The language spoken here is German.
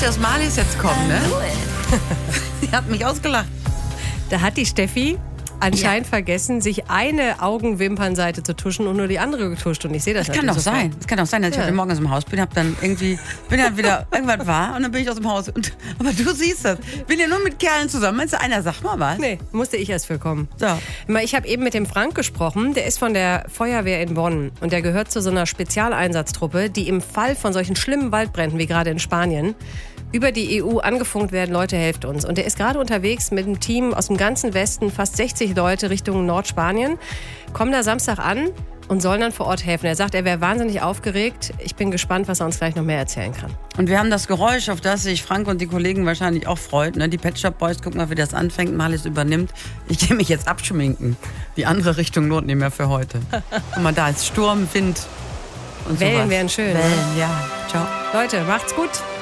dass Marlies jetzt kommt, ne? Die hat mich ausgelacht. Da hat die Steffi anscheinend vergessen, sich eine Augenwimpernseite zu tuschen und nur die andere getuscht. Und ich sehe das kann doch sein. Es kann doch sein, dass ich heute Morgen aus dem Haus bin, bin dann wieder irgendwas war und dann bin ich aus dem Haus. Aber du siehst das. Bin ja nur mit Kerlen zusammen. Meinst du, einer sagt mal was? Nee, musste ich erst für kommen. So. Ich habe eben mit dem Frank gesprochen. Der ist von der Feuerwehr in Bonn. Und der gehört zu so einer Spezialeinsatztruppe, die im Fall von solchen schlimmen Waldbränden wie gerade in Spanien über die EU angefunkt werden, Leute, helft uns. Und der ist gerade unterwegs mit einem Team aus dem ganzen Westen, fast 60 Leute Richtung Nordspanien, kommen da Samstag an und sollen dann vor Ort helfen. Er sagt, er wäre wahnsinnig aufgeregt. Ich bin gespannt, was er uns gleich noch mehr erzählen kann. Und wir haben das Geräusch, auf das sich Frank und die Kollegen wahrscheinlich auch freut. Ne? Die Pet Shop Boys, guck mal, wie das anfängt, Marlies übernimmt. Ich gehe mich jetzt abschminken. Die andere Richtung lohnt nicht mehr für heute. Guck mal, da ist Sturm, Wind und Wellen sowas. wären schön. Wellen, ja. Ciao. Leute, macht's gut.